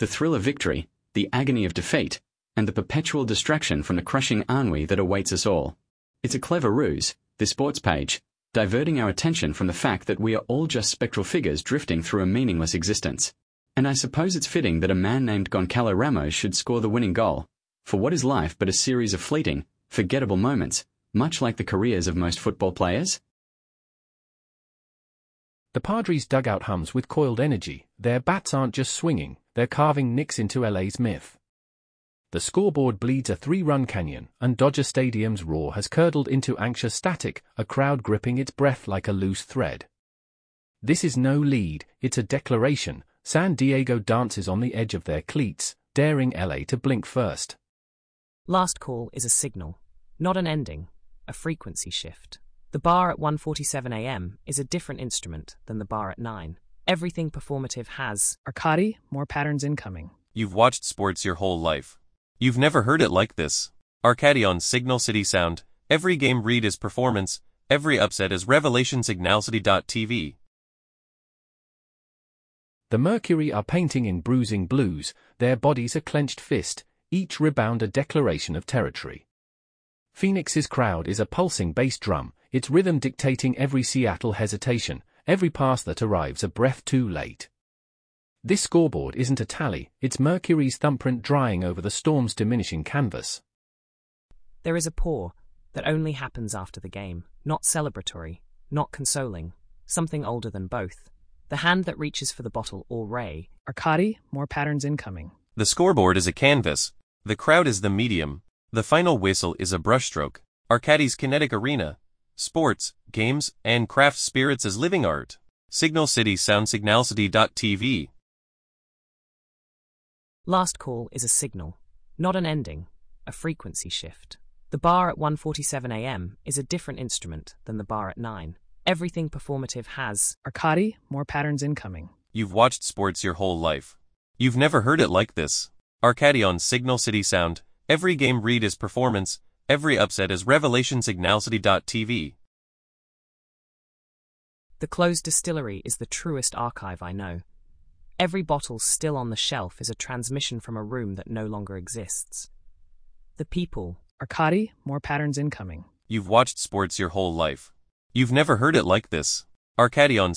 the thrill of victory, the agony of defeat, and the perpetual distraction from the crushing ennui that awaits us all. It's a clever ruse, this sports page, diverting our attention from the fact that we are all just spectral figures drifting through a meaningless existence. And I suppose it's fitting that a man named Goncalo Ramos should score the winning goal. For what is life but a series of fleeting, forgettable moments, much like the careers of most football players? The Padres' dugout hums with coiled energy. Their bats aren't just swinging, they're carving nicks into LA's myth. The scoreboard bleeds a 3-run canyon, and Dodger Stadium's roar has curdled into anxious static, a crowd gripping its breath like a loose thread. This is no lead, it's a declaration. San Diego dances on the edge of their cleats, daring LA to blink first. Last call is a signal, not an ending, a frequency shift. The bar at 1:47 a.m. is a different instrument than the bar at 9. Everything performative has Arcadi, more patterns incoming. You've watched sports your whole life. You've never heard it like this. Arcadi on Signal City Sound. Every game read is performance, every upset is revelation. Signalcity.tv. The Mercury are painting in bruising blues, their bodies a clenched fist, each rebound a declaration of territory. Phoenix's crowd is a pulsing bass drum, its rhythm dictating every Seattle hesitation, every pass that arrives a breath too late. This scoreboard isn't a tally, it's Mercury's thumbprint drying over the Storm's diminishing canvas. There is a pour that only happens after the game, not celebratory, not consoling, something older than both. The hand that reaches for the bottle or ray. Arcadi, more patterns incoming. The scoreboard is a canvas. The crowd is the medium. The final whistle is a brushstroke. Arcadi's kinetic arena. Sports, games, and craft spirits as living art. Signal City Sound. Signalcity.tv. Last call is a signal, not an ending, a frequency shift. The bar at 1:47 a.m. is a different instrument than the bar at 9. Everything performative has Arcadi, more patterns incoming. You've watched sports your whole life. You've never heard it like this. Arcadi on Signal City Sound. Every game read is performance, every upset is revelation. Signalcity.tv. The closed distillery is the truest archive I know. Every bottle still on the shelf is a transmission from a room that no longer exists. The people. Arcadi, more patterns incoming. You've watched sports your whole life. You've never heard it like this. Arcadi on